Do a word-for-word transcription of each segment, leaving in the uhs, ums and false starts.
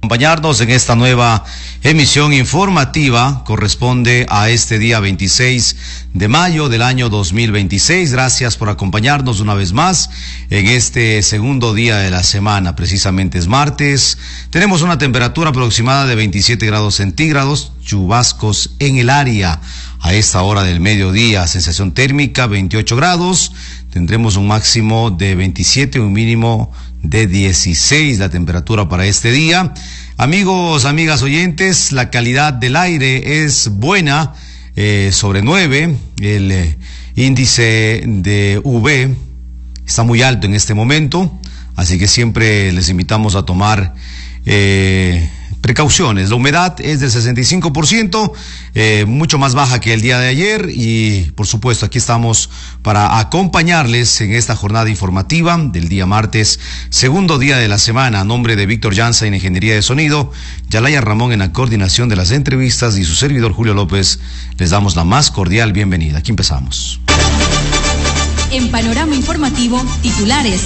Acompañarnos en esta nueva emisión informativa corresponde a este día veintiséis de mayo del año dos mil veintiséis. Gracias por acompañarnos una vez más en este segundo día de la semana. Precisamente es martes. Tenemos una temperatura aproximada de veintisiete grados centígrados, chubascos en el área a esta hora del mediodía. Sensación térmica veintiocho grados. Tendremos un máximo de veintisiete, un mínimo de dieciséis la temperatura para este día. Amigos, amigas oyentes, la calidad del aire es buena, eh, sobre nueve. El eh, índice de U V está muy alto en este momento, así que siempre les invitamos a tomar eh, precauciones. La humedad es del sesenta y cinco por ciento, eh, mucho más baja que el día de ayer, y por supuesto aquí estamos para acompañarles en esta jornada informativa del día martes, segundo día de la semana. A nombre de Víctor Llanza en Ingeniería de Sonido, Yalaya Ramón en la coordinación de las entrevistas y su servidor Julio López, les damos la más cordial bienvenida. Aquí empezamos. En Panorama Informativo, titulares.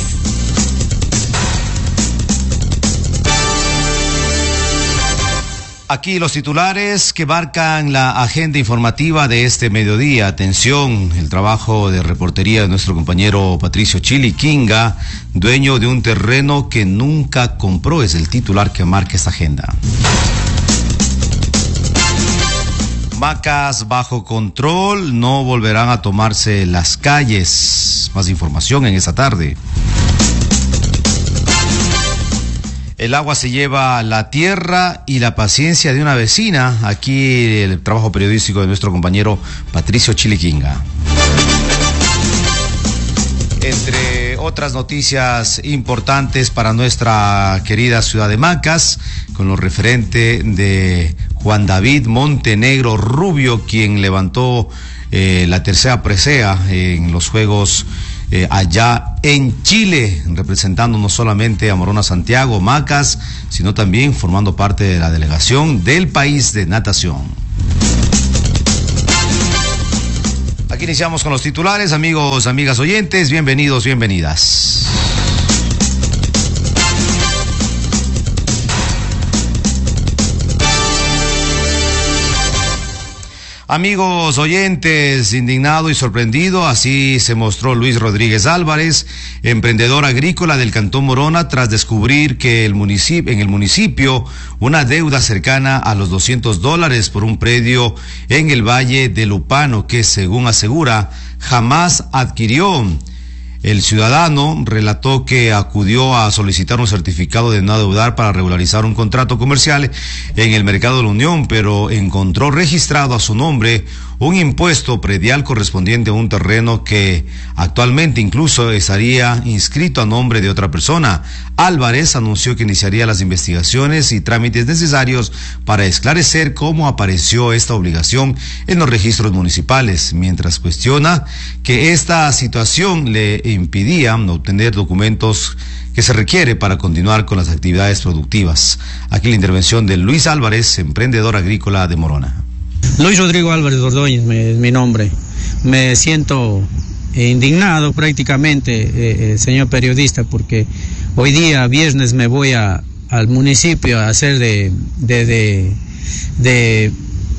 Aquí los titulares que marcan la agenda informativa de este mediodía. Atención, el trabajo de reportería de nuestro compañero Patricio Chiliquinga, dueño de un terreno que nunca compró, es el titular que marca esta agenda. Macas bajo control, no volverán a tomarse las calles. Más información en esta tarde. El agua se lleva la tierra y la paciencia de una vecina. Aquí el trabajo periodístico de nuestro compañero Patricio Chiliquinga. Entre otras noticias importantes para nuestra querida ciudad de Macas, con lo referente de Juan David Montenegro Rubio, quien levantó eh, la tercera presea en los Juegos Eh, allá en Chile, representando no solamente a Morona Santiago, Macas, sino también formando parte de la delegación del país de natación. Aquí iniciamos con los titulares. Amigos, amigas oyentes, bienvenidos, bienvenidas. Amigos oyentes, indignado y sorprendido, así se mostró Luis Rodríguez Álvarez, emprendedor agrícola del Cantón Morona, tras descubrir que el municipio, en el municipio una deuda cercana a los doscientos dólares por un predio en el Valle de Lupano que, según asegura, jamás adquirió. El ciudadano relató que acudió a solicitar un certificado de no adeudar para regularizar un contrato comercial en el mercado de la Unión, pero encontró registrado a su nombre un impuesto predial correspondiente a un terreno que actualmente incluso estaría inscrito a nombre de otra persona. Álvarez anunció que iniciaría las investigaciones y trámites necesarios para esclarecer cómo apareció esta obligación en los registros municipales, mientras cuestiona que esta situación le impidía obtener documentos que se requiere para continuar con las actividades productivas. Aquí la intervención de Luis Álvarez, emprendedor agrícola de Morona. Luis Rodrigo Álvarez Ordóñez es mi nombre. Me siento indignado prácticamente, eh, eh, señor periodista, porque hoy día, viernes, me voy a, al municipio a hacer de, de, de, de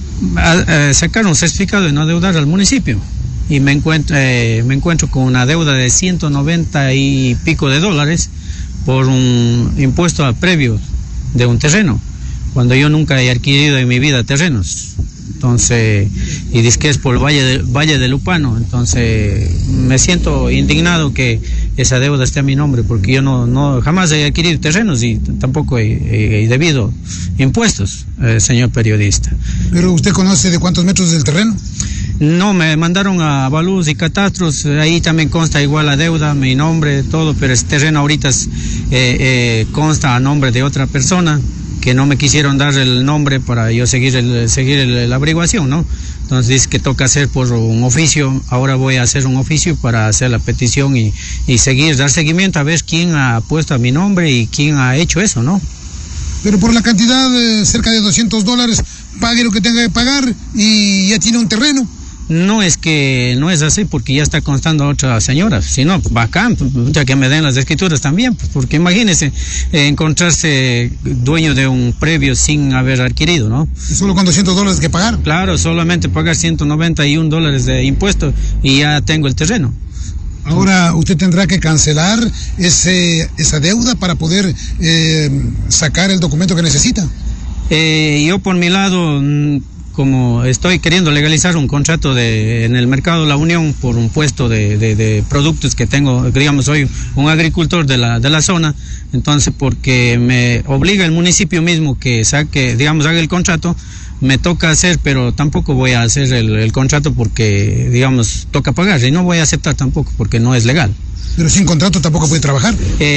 a, a sacar un certificado de no adeudar al municipio. Y me encuentro, eh, me encuentro con una deuda de ciento noventa y pico de dólares por un impuesto a previo de un terreno, cuando yo nunca he adquirido en mi vida terrenos. Entonces, y dice que es por el Valle de, Valle de Lupano. Entonces, me siento indignado que esa deuda esté a mi nombre, porque yo no, no jamás he adquirido terrenos y tampoco he, he, he debido impuestos, eh, señor periodista. ¿Pero usted conoce de cuántos metros del terreno? No, me mandaron a Avalúos y Catastros, ahí también consta igual la deuda, mi nombre, todo, pero ese terreno ahorita es, eh, eh, consta a nombre de otra persona, que no me quisieron dar el nombre para yo seguir el, seguir el, la averiguación, ¿no? Entonces dice que toca hacer por un oficio. Ahora voy a hacer un oficio para hacer la petición y, y seguir, dar seguimiento a ver quién ha puesto a mi nombre y quién ha hecho eso, ¿no? Pero por la cantidad de cerca de doscientos dólares, pague lo que tenga que pagar y ya tiene un terreno. No es que no es así porque ya está constando otra señora, sino bacán, ya que me den las escrituras también, porque imagínese eh, encontrarse dueño de un previo sin haber adquirido, ¿no? Solo con doscientos dólares que pagar. Claro, solamente pagar ciento noventa y un dólares de impuestos y ya tengo el terreno. Ahora usted tendrá que cancelar ese, esa deuda para poder eh, sacar el documento que necesita. Eh, yo por mi lado, como estoy queriendo legalizar un contrato de en el mercado La Unión por un puesto de, de, de productos que tengo, digamos, soy un agricultor de la de la zona, entonces porque me obliga el municipio mismo que saque, digamos, haga el contrato, me toca hacer, pero tampoco voy a hacer el, el contrato porque, digamos, toca pagar y no voy a aceptar tampoco porque no es legal. Pero sin contrato tampoco puede trabajar.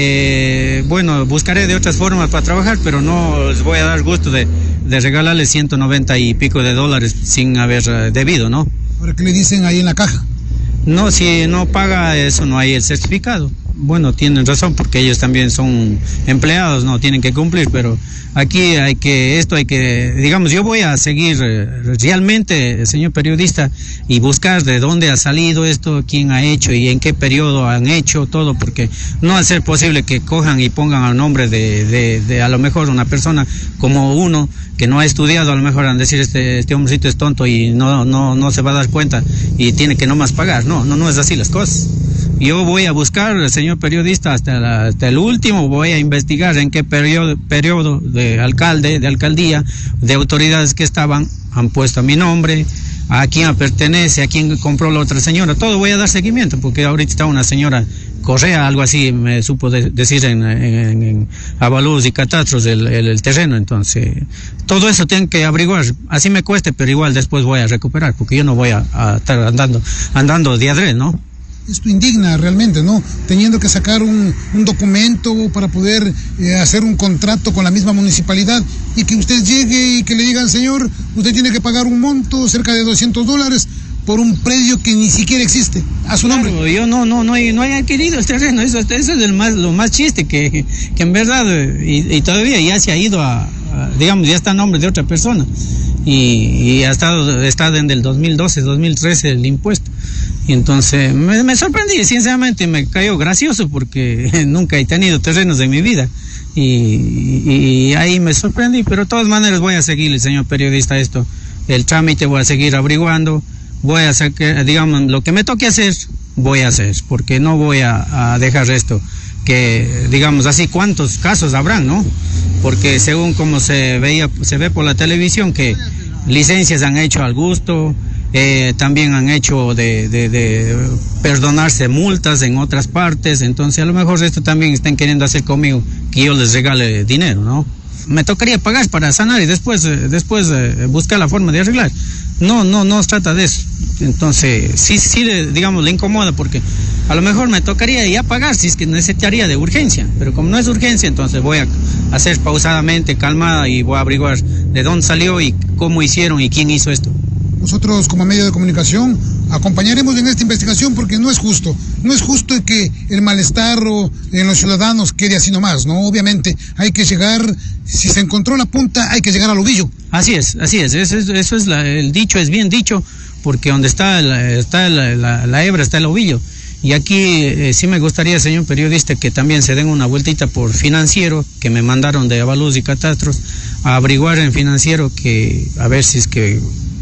Eh, bueno, buscaré de otras formas para trabajar, pero no les voy a dar gusto de, de regalarles ciento noventa y pico de dólares sin haber uh, debido, ¿no? Ahora, ¿qué le dicen ahí en la caja? No, si no paga eso no hay el certificado. Bueno, tienen razón porque ellos también son empleados, no tienen que cumplir, pero aquí hay que, esto hay que, digamos, yo voy a seguir eh, realmente, señor periodista, y buscar de dónde ha salido esto, quién ha hecho y en qué periodo han hecho todo, porque no va a ser posible que cojan y pongan al nombre de, de, de a lo mejor una persona como uno que no ha estudiado, a lo mejor van a decir este, este hombrecito es tonto y no, no, no se va a dar cuenta y tiene que nomás pagar. No, no, no es así las cosas. Yo voy a buscar, señor periodista, hasta, la, hasta el último, voy a investigar en qué periodo, periodo de alcalde, de alcaldía, de autoridades que estaban, han puesto mi nombre, a quién pertenece, a quién compró la otra señora, todo voy a dar seguimiento, porque ahorita está una señora Correa, algo así me supo de, decir en, en, en Avalúos y Catastros el, el, el terreno, entonces todo eso tienen que averiguar, así me cueste, pero igual después voy a recuperar, porque yo no voy a, a estar andando, andando de adrede, ¿no? Esto indigna realmente, ¿no? Teniendo que sacar un, un documento para poder eh, hacer un contrato con la misma municipalidad y que usted llegue y que le digan, señor, usted tiene que pagar un monto cerca de doscientos dólares por un predio que ni siquiera existe a su nombre. Claro, yo no no no he, no he adquirido el terreno, eso, eso es el más, lo más chiste que, que en verdad, y, y todavía ya se ha ido a, a, digamos, ya está a nombre de otra persona y, y ha estado, está desde el dos mil doce, dos mil trece el impuesto. Y entonces me, me sorprendí, sinceramente me cayó gracioso porque nunca he tenido terrenos en mi vida y, y, y ahí me sorprendí, pero de todas maneras voy a seguir, señor periodista, esto, el trámite voy a seguir averiguando, voy a sacar, digamos, lo que me toque hacer, voy a hacer, porque no voy a, a dejar esto, que digamos así, ¿cuántos casos habrán, no? Porque según como se veía, se ve por la televisión que licencias han hecho al gusto, Eh, también han hecho de, de, de perdonarse multas en otras partes, entonces a lo mejor esto también están queriendo hacer conmigo, que yo les regale dinero, ¿no? Me tocaría pagar para sanar y después, eh, después eh, buscar la forma de arreglar. No, no, no se trata de eso. Entonces, sí, sí, digamos, le incomoda porque a lo mejor me tocaría ya pagar si es que necesitaría de urgencia, pero como no es urgencia, entonces voy a hacer pausadamente, calmada y voy a averiguar de dónde salió y cómo hicieron y quién hizo esto. Nosotros como medio de comunicación acompañaremos en esta investigación porque no es justo, no es justo que el malestar en los ciudadanos quede así nomás, ¿no? Obviamente hay que llegar, si se encontró la punta, hay que llegar al ovillo. Así es, así es, eso es, eso es la, el dicho es bien dicho, porque donde está la, está la, la, la hebra está el ovillo. Y aquí eh, sí me gustaría, señor periodista, que también se den una vueltita por Financiero, que me mandaron de Avalúos y Catastros, a averiguar en Financiero que, a ver si es que,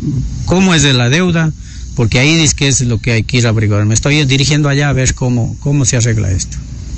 cómo es de la deuda, porque ahí dice que es lo que hay que ir a averiguar. Me estoy dirigiendo allá a ver cómo, cómo se arregla esto.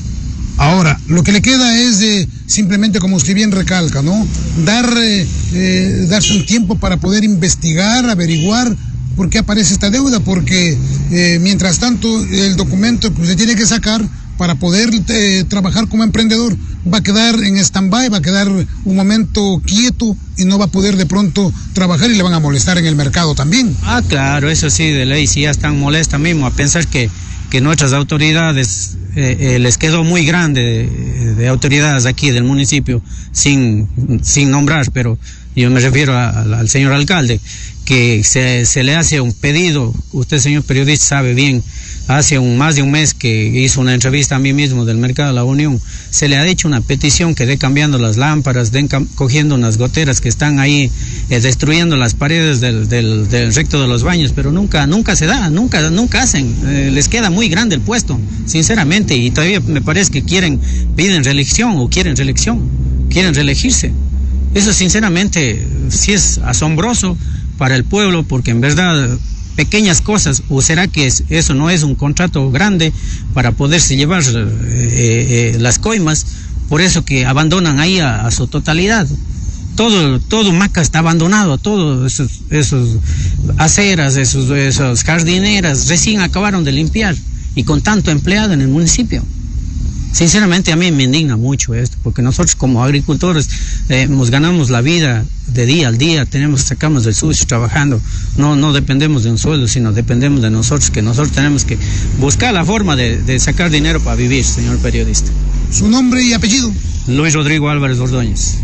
Ahora, lo que le queda es de, simplemente como usted bien recalca, ¿no? Dar, eh, eh, darse un tiempo para poder investigar, averiguar por qué aparece esta deuda, porque eh, mientras tanto el documento que usted tiene que sacar para poder eh, trabajar como emprendedor va a quedar en stand-by, va a quedar un momento quieto y no va a poder de pronto trabajar y le van a molestar en el mercado también. Ah, claro, eso sí, de ley, sí ya están molestas mismo, a pensar que, que nuestras autoridades, eh, eh, les quedó muy grande de, de autoridades aquí del municipio, sin, sin nombrar, pero yo me refiero a, a, al señor alcalde, que se, se le hace un pedido, usted señor periodista sabe bien, hace un, más de un mes que hizo una entrevista a mí mismo del Mercado de la Unión, se le ha hecho una petición que dé cambiando las lámparas, den cam cogiendo unas goteras que están ahí eh, destruyendo las paredes del, del, del recto de los baños, pero nunca, nunca se da, nunca, nunca hacen, eh, les queda muy grande el puesto, sinceramente, y todavía me parece que quieren, piden reelección o quieren reelección, quieren reelegirse. Eso sinceramente sí es asombroso para el pueblo, porque en verdad pequeñas cosas, o será que es, eso no es un contrato grande para poderse llevar eh, eh, las coimas, por eso que abandonan ahí a, a su totalidad. Todo, todo Maca está abandonado, todos esos, esos aceras, esos, esos jardineras recién acabaron de limpiar y con tanto empleado en el municipio. Sinceramente a mí me indigna mucho esto, porque nosotros como agricultores eh, nos ganamos la vida de día al día, tenemos, sacamos del sucio trabajando, no, no dependemos de un sueldo, sino dependemos de nosotros, que nosotros tenemos que buscar la forma de, de sacar dinero para vivir, señor periodista. ¿Su nombre y apellido? Luis Rodrigo Álvarez Ordóñez.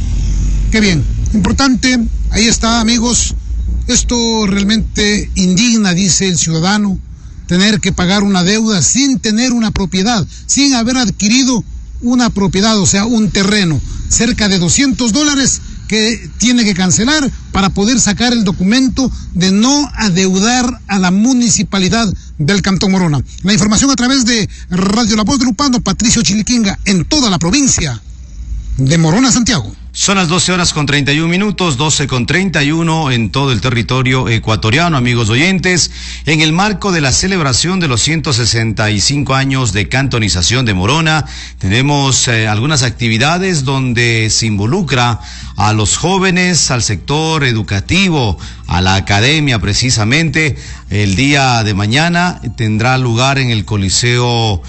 Qué bien, importante, ahí está, amigos, esto realmente indigna, dice el ciudadano, tener que pagar una deuda sin tener una propiedad, sin haber adquirido una propiedad, o sea, un terreno, cerca de doscientos dólares que tiene que cancelar para poder sacar el documento de no adeudar a la municipalidad del Cantón Morona. La información a través de Radio La Voz de Lupano, Patricio Chiliquinga, en toda la provincia de Morona, Santiago. Son las doce horas con treinta y un minutos, doce con treinta y uno en todo el territorio ecuatoriano, amigos oyentes. En el marco de la celebración de los ciento sesenta y cinco años de cantonización de Morona, tenemos eh, algunas actividades donde se involucra a los jóvenes, al sector educativo, a la academia precisamente. El día de mañana tendrá lugar en el Coliseo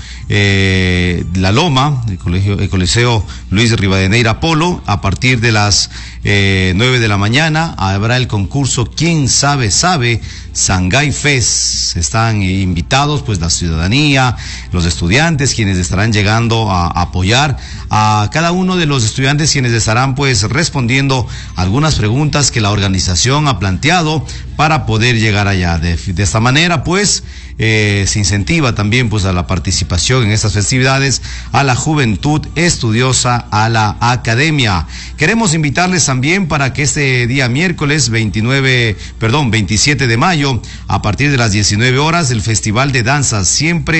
eh, La Loma, el, colegio, el Coliseo Luis Rivadeneira Polo, a partir de las eh, nueve de la mañana habrá el concurso ¿Quién sabe sabe? Sangay Fest. Están invitados pues la ciudadanía, los estudiantes, quienes estarán llegando a, a apoyar a cada uno de los estudiantes, quienes estarán pues respondiendo algunas preguntas que la organización ha planteado para poder llegar allá. De, de esta manera pues eh, se incentiva también pues a la participación en estas festividades, a la juventud estudiosa, a la academia. Queremos invitarles también para que este día miércoles veintinueve, perdón, veintisiete de mayo, a partir de las diecinueve horas, el Festival de Danzas Siempre